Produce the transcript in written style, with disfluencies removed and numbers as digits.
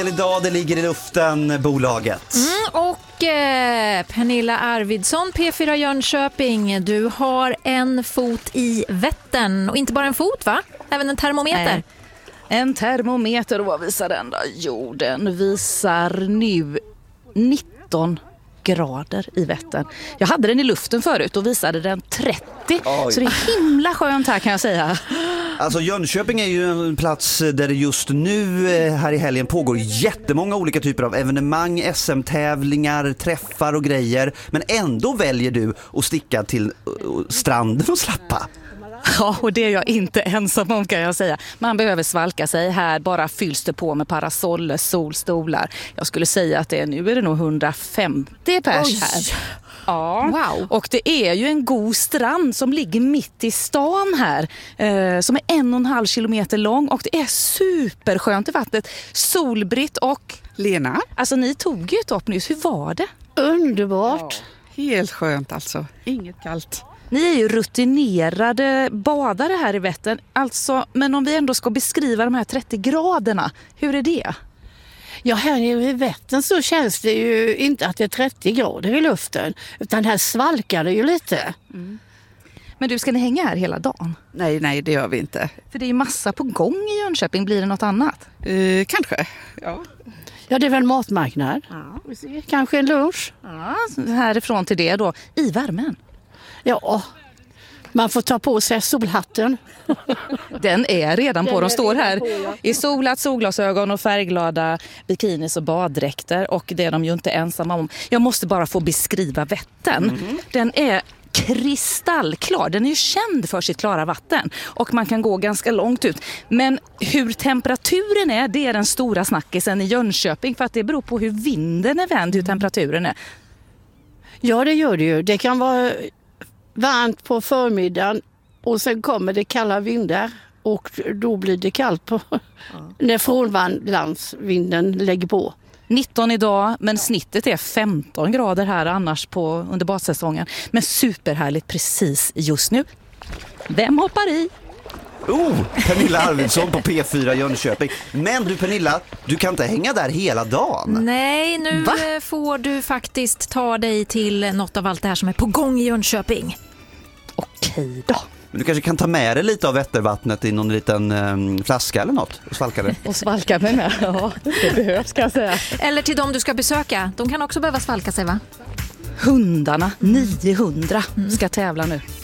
Idag det ligger i luften, bolaget. Och Pernilla Arvidsson, P4 Jönköping, du har en fot i Vättern. Och inte bara en fot, va? Även en termometer. En termometer, och vad visar den då? Jo, den visar nu 19 grader i Vättern. Jag hade den i luften förut och visade den 30. Oj. Så det är himla skönt här, kan jag säga. Alltså Jönköping är ju en plats där det just nu här i helgen pågår jättemånga olika typer av evenemang, SM-tävlingar, träffar och grejer. Men ändå väljer du att sticka till stranden och slappa. Ja, och det är jag inte ensam om, kan jag säga. Man behöver svalka sig. Här bara fylls det på med parasoller, solstolar. Jag skulle säga att nu är det nog 150 pers här. Ja, wow. Och det är ju en god strand som ligger mitt i stan här. Som är 1,5 kilometer lång, och det är superskönt i vattnet. Solbritt och Lena. Alltså ni tog ju ett upp nyss. Hur var det? Underbart. Ja, helt skönt alltså. Inget kallt. Ni är ju rutinerade badare här i Vättern. Alltså, men om vi ändå ska beskriva de här 30 graderna, hur är det? Ja, här i Vättern så känns det ju inte att det är 30 grader i luften, utan här svalkar det ju lite. Mm. Men du, ska ni hänga här hela dagen? Nej, det gör vi inte. För det är ju massa på gång i Jönköping. Blir det något annat? Kanske, ja. Ja, det är väl matmarknad. Ja. Kanske en lunch. Ja, härifrån till det då, i värmen. Ja, man får ta på sig solhatten. Den är redan på. De står här i solhatt, solglasögon och färgglada bikinis och baddräkter. Och det är de ju inte ensamma om. Jag måste bara få beskriva Vättern. Den är kristallklar. Den är ju känd för sitt klara vatten. Och man kan gå ganska långt ut. Men hur temperaturen är, det är den stora snackisen i Jönköping. För att det beror på hur vinden är vänd, hur temperaturen är. Ja, det gör det ju. Det kan vara varmt på förmiddagen och sen kommer det kalla vindar. Och då blir det kallt när frånlandsvinden lägger på. 19 idag, men snittet är 15 grader här annars under badsäsongen. Men superhärligt precis just nu. Vem hoppar i? Pernilla Arvidsson på P4 Jönköping. Men du Pernilla, du kan inte hänga där hela dagen. Nej, nu får du faktiskt ta dig till något av allt det här som är på gång i Jönköping. Okej då. Men du kanske kan ta med dig lite av Vättervattnet i någon liten flaska eller något och svalka det. Och svalka med. Ja, det behövs, kan jag säga. Eller till de du ska besöka. De kan också behöva svalka sig, va? Hundarna, 900 ska tävla nu.